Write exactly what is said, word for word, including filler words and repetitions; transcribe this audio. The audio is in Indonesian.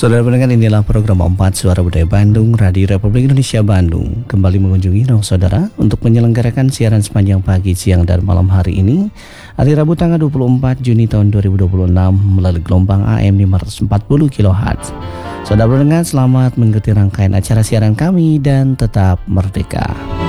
Saudara pendengar, inilah program empat Suara Budaya Bandung, Radio Republik Indonesia Bandung. Kembali mengunjungi dong saudara untuk menyelenggarakan siaran sepanjang pagi, siang, dan malam hari ini, hari Rabu tanggal dua puluh empat Juni tahun dua ribu dua puluh enam melalui gelombang A M lima ratus empat puluh kilohertz. Saudara pendengar, selamat mengikuti rangkaian acara siaran kami dan tetap merdeka.